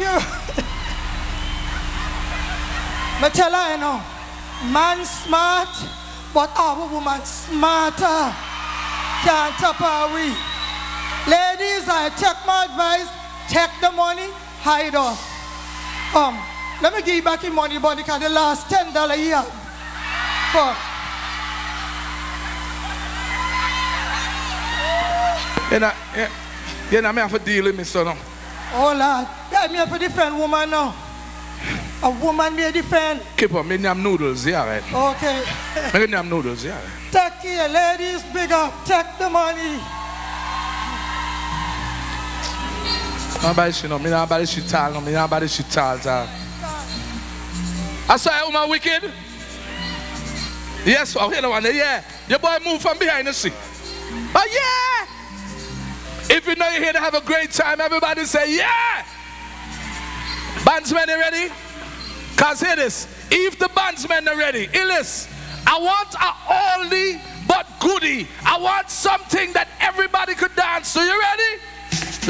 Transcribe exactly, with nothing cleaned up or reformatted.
you. Me tell her, you know, man smart, but our woman smarter. Can't top her we. Ladies, I take my advice, take the money, hide off. Um, let me give you back your money, but because the last ten dollars a year. But, you know, yeah, you know, I have to deal with me, son. No? oh Lord, yeah, me have a different woman now. A woman may defend. Keep on, me name noodles, yeah, right. Okay. Me name noodles, yeah. Right. Take care, ladies, big up, take the money. Nobody should know, me nobody should tell, no, me nobody should tell, tell. I saw a woman wicked. Yes, oh, here the one, yeah. The boy moved from behind the seat. But yeah! If you know you're here to have a great time, everybody say, yeah! Bandsmen, you ready? Because hear this. If the bandsmen are ready, Illis, I want a oldie but goodie. I want something that everybody could dance to. You ready?